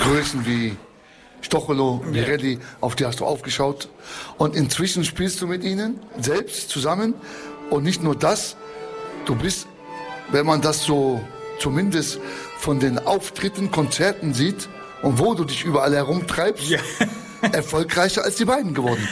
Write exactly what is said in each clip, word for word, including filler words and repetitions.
Größen wie Stocholo, Birelli, auf die hast du aufgeschaut. Und inzwischen spielst du mit ihnen selbst zusammen. Und nicht nur das, du bist, wenn man das so zumindest von den Auftritten, Konzerten sieht und wo du dich überall herumtreibst, ja. erfolgreicher als die beiden geworden.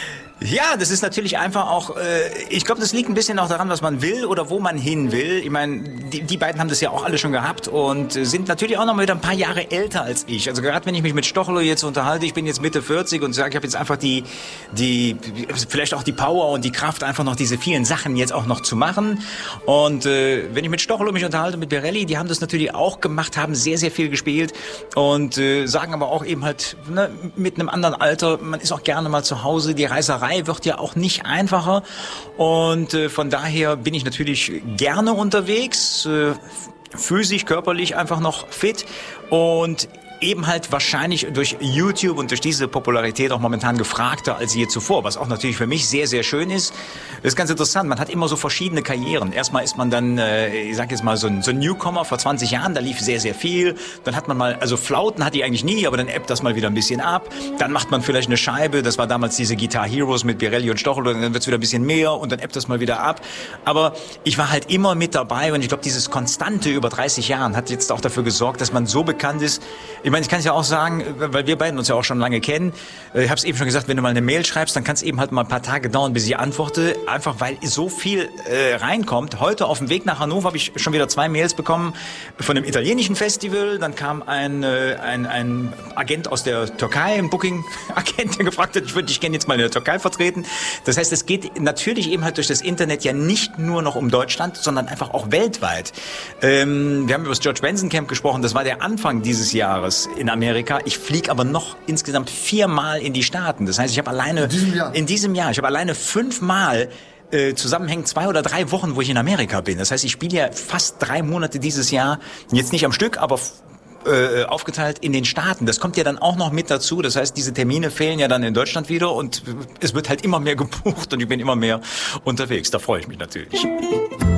Ja, das ist natürlich einfach auch, äh, ich glaube, das liegt ein bisschen auch daran, was man will oder wo man hin will. Ich meine, die, die beiden haben das ja auch alle schon gehabt und sind natürlich auch noch mal wieder ein paar Jahre älter als ich. Also gerade wenn ich mich mit Stochelo jetzt unterhalte, ich bin jetzt Mitte vierzig und sage, ich habe jetzt einfach die, die, vielleicht auch die Power und die Kraft, einfach noch diese vielen Sachen jetzt auch noch zu machen. Und äh, wenn ich mit Stochelo mich unterhalte, mit Birelli, die haben das natürlich auch gemacht, haben sehr, sehr viel gespielt und äh, sagen aber auch eben halt, ne, mit einem anderen Alter, man ist auch gerne mal zu Hause, die Reiserei wird ja auch nicht einfacher und äh, von daher bin ich natürlich gerne unterwegs, äh, physisch, körperlich einfach noch fit und eben halt wahrscheinlich durch YouTube und durch diese Popularität auch momentan gefragter als je zuvor, was auch natürlich für mich sehr, sehr schön ist. Das ist ganz interessant, man hat immer so verschiedene Karrieren. Erstmal ist man dann, äh, ich sag jetzt mal, so ein, so ein Newcomer vor zwanzig Jahren, da lief sehr, sehr viel. Dann hat man mal, also Flauten hatte ich eigentlich nie, aber dann ebbt das mal wieder ein bisschen ab. Dann macht man vielleicht eine Scheibe, das war damals diese Guitar Heroes mit Birelli und Stochelo, dann wird's wieder ein bisschen mehr und dann ebbt das mal wieder ab. Aber ich war halt immer mit dabei und ich glaube, dieses Konstante über dreißig Jahren hat jetzt auch dafür gesorgt, dass man so bekannt ist. Ich meine, ich kann es ja auch sagen, weil wir beiden uns ja auch schon lange kennen. Ich habe es eben schon gesagt, wenn du mal eine Mail schreibst, dann kann es eben halt mal ein paar Tage dauern, bis ich antworte. Einfach weil so viel äh, reinkommt. Heute auf dem Weg nach Hannover habe ich schon wieder zwei Mails bekommen von einem italienischen Festival. Dann kam ein, äh, ein, ein Agent aus der Türkei, ein Booking-Agent, der gefragt hat, ich würde dich gerne jetzt mal in der Türkei vertreten. Das heißt, es geht natürlich eben halt durch das Internet ja nicht nur noch um Deutschland, sondern einfach auch weltweit. Ähm, wir haben über das George Benson Camp gesprochen. Das war der Anfang dieses Jahres in Amerika. Ich fliege aber noch insgesamt viermal in die Staaten. Das heißt, ich habe alleine in diesem Jahr, in diesem Jahr ich habe alleine fünfmal äh, zusammenhängend zwei oder drei Wochen, wo ich in Amerika bin. Das heißt, ich spiele ja fast drei Monate dieses Jahr, jetzt nicht am Stück, aber äh, aufgeteilt in den Staaten. Das kommt ja dann auch noch mit dazu. Das heißt, diese Termine fehlen ja dann in Deutschland wieder und es wird halt immer mehr gebucht und ich bin immer mehr unterwegs. Da freue ich mich natürlich.